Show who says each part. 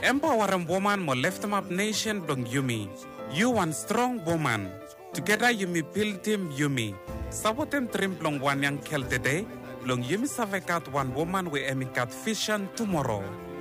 Speaker 1: Empowering woman mo lift up nation blong Yumi. You one strong woman. Together Yumi build team Yumi. Sabotem trim blong one yang kel today. Blong Yumi savekat one woman we emikat vision tomorrow.